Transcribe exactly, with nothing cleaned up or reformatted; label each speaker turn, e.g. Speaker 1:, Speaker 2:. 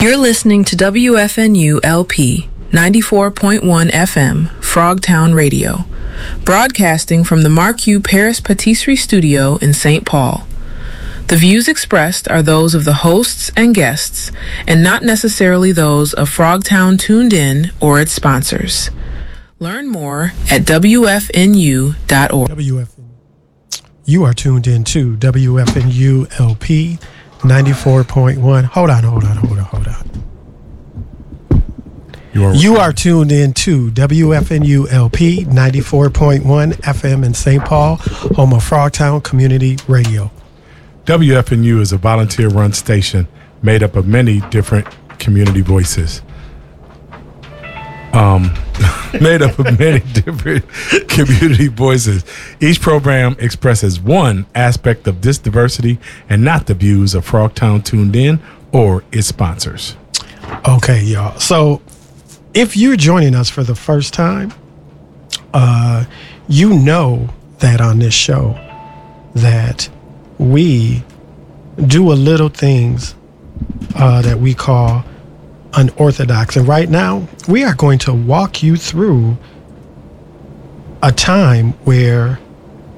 Speaker 1: You're listening to W F N U L P ninety-four point one F M, Frogtown Radio, broadcasting from the Marquis Paris Patisserie Studio in Saint Paul. The views expressed are those of the hosts and guests, and not necessarily those of Frogtown Tuned In or its sponsors. Learn more at W F N U dot org.
Speaker 2: W F N U. You are tuned in to W F N U L P ninety-four point one. Hold on, hold on, hold on, hold on.
Speaker 3: You are,
Speaker 2: you are tuned in to W F N U L P ninety-four point one F M in Saint Paul, home of Frogtown Community Radio.
Speaker 3: W F N U is a volunteer-run station made up of many different community voices. Um, made up of many different community voices. Each program expresses one aspect of this diversity and not the views of Frogtown Tuned In or its sponsors.
Speaker 2: Okay, y'all. So if you're joining us for the first time, uh, you know that on this show that we do a little things uh, that we call unorthodox. And right now, we are going to walk you through a time where